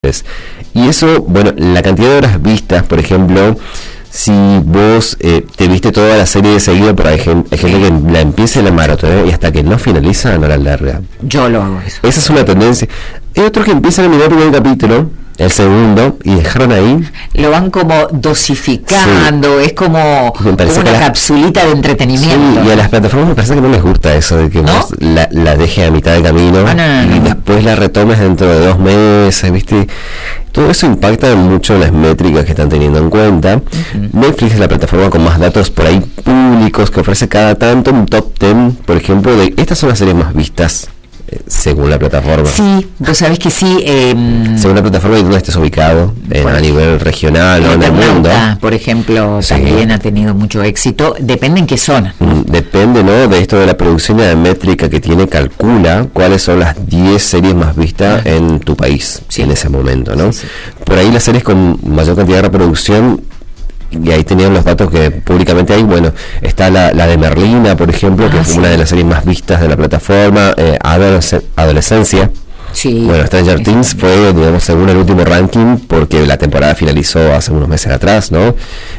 Y eso, bueno, la cantidad de horas vistas, por ejemplo, si vos te viste toda la serie de seguido, pero hay gente que la empieza en la maratón y hasta que no finaliza no la larga. Yo lo hago eso. Esa es una tendencia. Hay otros que empiezan a mirar el primer capítulo, el segundo, y dejaron ahí. Lo van como dosificando, sí. Es como una capsulita de entretenimiento. Sí, y a las plataformas me parece que no les gusta eso de que ¿no? Vos la dejes a mitad de camino y después la retomes dentro de 2 meses, ¿viste? Todo eso impacta mucho las métricas que están teniendo en cuenta. Netflix es la plataforma con más datos por ahí públicos que ofrece cada tanto un top 10, por ejemplo, de estas son las series más vistas según la plataforma. Sí, vos sabés que sí. Según la plataforma y dónde estés ubicado, a nivel regional o en el mundo. Por ejemplo, sí. También ha tenido mucho éxito. Depende en qué zona. Depende, ¿no? De esto de la producción y la métrica que tiene, calcula cuáles son las 10 series más vistas en tu país en ese momento, ¿no? Sí. Por ahí las series con mayor cantidad de reproducción, y ahí tenían los datos que públicamente hay, bueno, está la de Merlina, por ejemplo, que fue una de las series más vistas de la plataforma, Adolescencia. Sí, bueno, Stranger Things fue, digamos, según el último ranking, porque la temporada finalizó hace unos meses atrás, ¿no?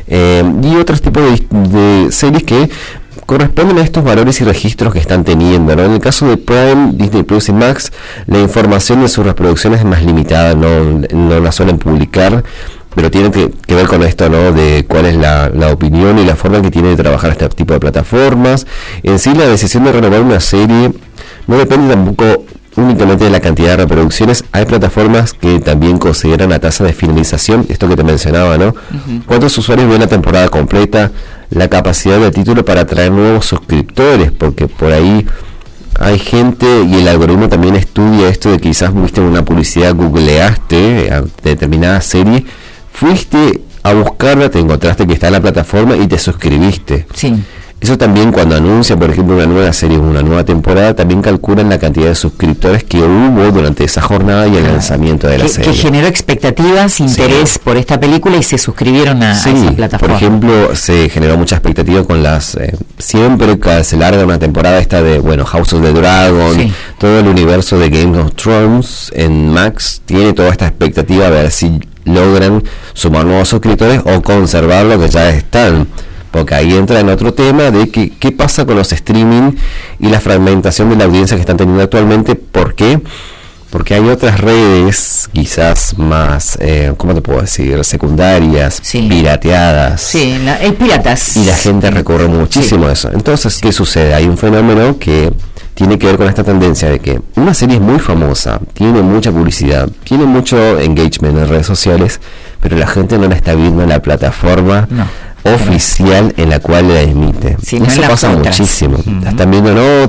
Y otros tipos de series que corresponden a estos valores y registros que están teniendo, ¿no? En el caso de Prime, Disney Plus y Max, la información de sus reproducciones es más limitada, no la suelen publicar, pero tiene que ver con esto, ¿no? De cuál es la opinión y la forma que tiene de trabajar este tipo de plataformas. En sí, la decisión de renovar una serie no depende tampoco únicamente de la cantidad de reproducciones. Hay plataformas que también consideran la tasa de finalización, esto que te mencionaba, ¿no? ¿Cuántos usuarios ven la temporada completa? La capacidad del título para atraer nuevos suscriptores, porque por ahí hay gente, y el algoritmo también estudia esto de que quizás viste una publicidad, googleaste a determinada serie, fuiste a buscarla, te encontraste que está en la plataforma y te suscribiste. Sí. Eso también cuando anuncian, por ejemplo, una nueva serie o una nueva temporada, también calculan la cantidad de suscriptores que hubo durante esa jornada y el lanzamiento de la serie. Que generó expectativas, interés por esta película y se suscribieron a esa plataforma. Por ejemplo, se generó mucha expectativa con las... siempre que se larga una temporada esta de, bueno, House of the Dragon, todo el universo de Game of Thrones en Max tiene toda esta expectativa a ver si logran sumar nuevos suscriptores o conservar lo que ya están. Porque ahí entra en otro tema de qué pasa con los streaming y la fragmentación de la audiencia que están teniendo actualmente. ¿Por qué? Porque hay otras redes quizás más, ¿cómo te puedo decir? Secundarias, pirateadas. Sí, piratas. Y la gente recurre muchísimo a eso. Entonces, ¿qué sucede? Hay un fenómeno que tiene que ver con esta tendencia de que una serie es muy famosa, tiene mucha publicidad, tiene mucho engagement en redes sociales, pero la gente no la está viendo en la plataforma oficial en la cual la emite. Eso pasa muchísimo. Están viendo en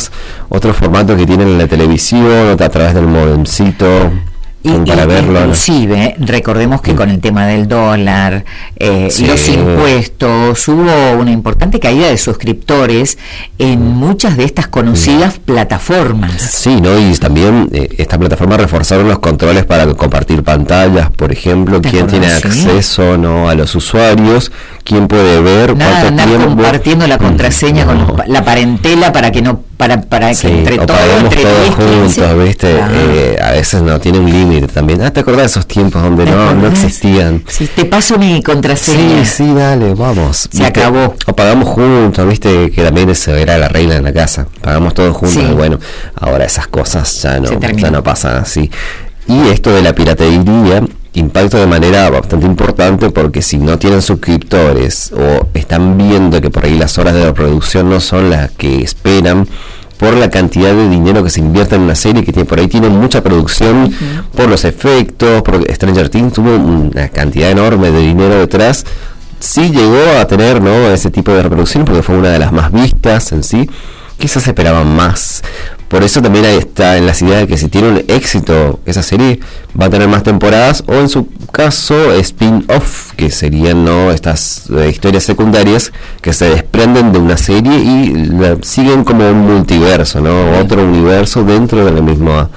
otros formatos que tienen en la televisión, a través del modemcito. Para verlo, inclusive, recordemos que con el tema del dólar, los impuestos, hubo una importante caída de suscriptores en muchas de estas conocidas plataformas. Sí, ¿no? Y también estas plataformas reforzaron los controles para compartir pantallas, por ejemplo, quién tiene acceso, ¿no? A los usuarios, quién puede ver, cuánto tiempo. Compartiendo la contraseña con la parentela para que no para que entre todos juntos, ¿viste? A veces no tiene un límite también. ¿Te acordás de esos tiempos donde no existían? Sí, te paso mi contraseña. Sí, dale, vamos. Se acabó. O pagamos juntos, ¿viste? Que también eso era la regla en la casa. Pagamos todos juntos y bueno, ahora esas cosas ya no pasan así. Y esto de la piratería impacta de manera bastante importante porque si no tienen suscriptores o están viendo que por ahí las horas de reproducción no son las que esperan por la cantidad de dinero que se invierte en una serie que por ahí tiene mucha producción, por los efectos, porque Stranger Things tuvo una cantidad enorme de dinero detrás, sí llegó a tener, ¿no?, ese tipo de reproducción porque fue una de las más vistas en sí, quizás se esperaban más. Por eso también ahí está en las ideas de que si tiene un éxito esa serie va a tener más temporadas o en su caso spin-off, que serían, ¿no?, estas historias secundarias que se desprenden de una serie y siguen como un multiverso, ¿no? Otro universo dentro de la misma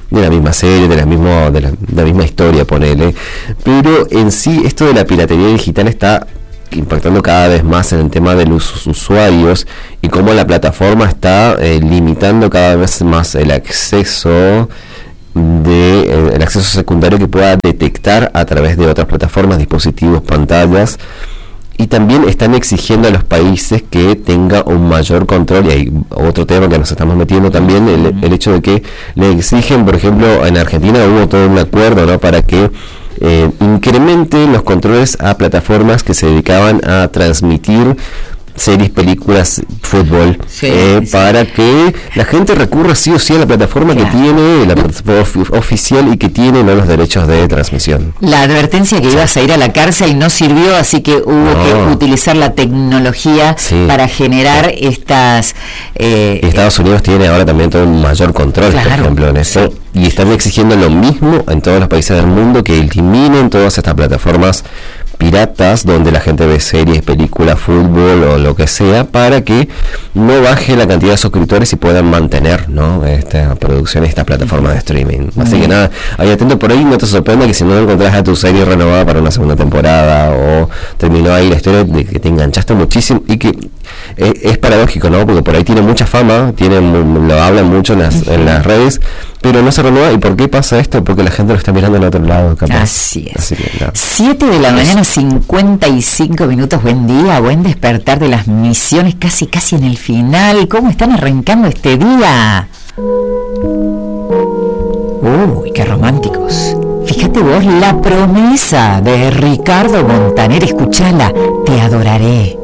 serie, de la misma historia, ponele. Pero en sí esto de la piratería digital está impactando cada vez más en el tema de los usuarios y cómo la plataforma está limitando cada vez más el acceso de el acceso secundario que pueda detectar a través de otras plataformas, dispositivos, pantallas. Y también están exigiendo a los países que tenga un mayor control, y hay otro tema que nos estamos metiendo también, el hecho de que le exigen, por ejemplo, en Argentina hubo todo un acuerdo, ¿no?, para que incremente los controles a plataformas que se dedicaban a transmitir series, películas, fútbol, para que la gente recurra sí o sí a la plataforma que tiene, la plataforma oficial y que tiene, ¿no?, los derechos de transmisión. La advertencia que ibas a ir a la cárcel no sirvió, así que hubo que utilizar la tecnología para generar estas... Estados Unidos tiene ahora también todo un mayor control, por ejemplo, en eso, y están exigiendo lo mismo en todos los países del mundo, que eliminen todas estas plataformas piratas donde la gente ve series, películas, fútbol o lo que sea, para que no baje la cantidad de suscriptores y puedan mantener, ¿no?, esta producción, esta plataforma de streaming. Así que nada, ahí atento por ahí, no te sorprenda que si no encontrás a tu serie renovada para una segunda temporada o terminó ahí la historia de que te enganchaste muchísimo, y que es paradójico, ¿no?, porque por ahí tiene mucha fama, lo hablan mucho en las redes, pero no se renueva. ¿Y por qué pasa esto? Porque la gente lo está mirando en otro lado, capaz. Así es. Así que, 7 de la mañana, 55 minutos. Buen día, buen despertar de las misiones, casi en el final. ¿Cómo están arrancando este día? Uy, qué románticos. Fíjate vos, La Promesa de Ricardo Montaner. Escuchala, Te adoraré.